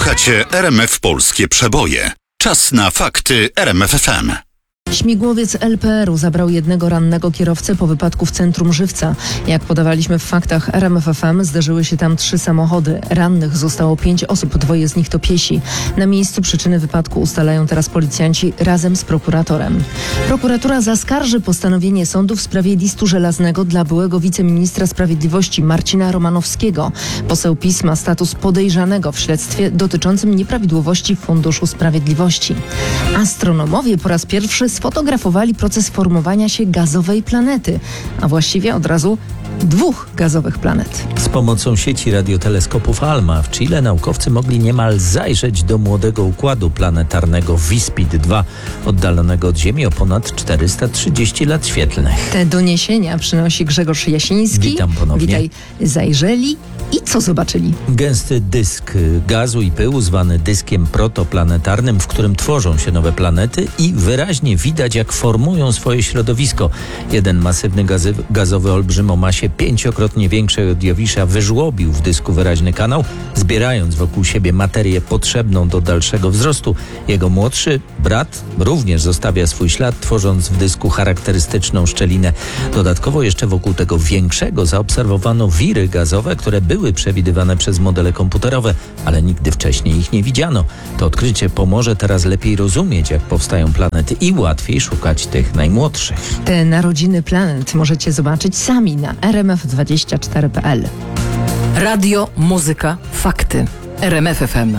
Słuchacie RMF Polskie Przeboje. Czas na fakty RMF FM. Śmigłowiec LPR-u zabrał jednego rannego kierowcę po wypadku w centrum Żywca. Jak podawaliśmy w faktach RMF FM, zderzyły się tam 3 samochody. Rannych zostało 5 osób, 2 z nich to piesi. Na miejscu przyczyny wypadku ustalają teraz policjanci razem z prokuratorem. Prokuratura zaskarży postanowienie sądu w sprawie listu żelaznego dla byłego wiceministra sprawiedliwości Marcina Romanowskiego. Poseł PiS ma status podejrzanego w śledztwie dotyczącym nieprawidłowości w Funduszu Sprawiedliwości. Astronomowie po raz pierwszy sfotografowali proces formowania się gazowej planety, a właściwie od razu 2 gazowych planet. Z pomocą sieci radioteleskopów ALMA w Chile naukowcy mogli niemal zajrzeć do młodego układu planetarnego WISPID-2, oddalonego od Ziemi o ponad 430 lat świetlnych. Te doniesienia przynosi Grzegorz Jasiński. Witam ponownie. Witaj. Zajrzeli i co zobaczyli? Gęsty dysk gazu i pyłu zwany dyskiem protoplanetarnym, w którym tworzą się nowe planety i wyraźnie widać, jak formują swoje środowisko. Jeden masywny gazowy olbrzym o masie 5-krotnie większej od Jowisza wyżłobił w dysku wyraźny kanał, zbierając wokół siebie materię potrzebną do dalszego wzrostu. Jego młodszy brat również zostawia swój ślad, tworząc w dysku charakterystyczną szczelinę. Dodatkowo jeszcze wokół tego większego zaobserwowano wiry gazowe, które były przewidywane przez modele komputerowe, ale nigdy wcześniej ich nie widziano. To odkrycie pomoże teraz lepiej rozumieć, jak powstają planety i łatwiej szukać tych najmłodszych. Te narodziny planet możecie zobaczyć sami na rmf24.pl. Radio, muzyka, fakty. RMF FM.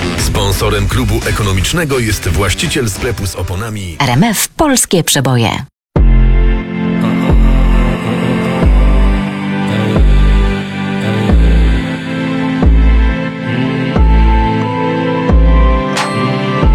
Sponsorem klubu ekonomicznego jest właściciel sklepu z oponami RMF Polskie Przeboje.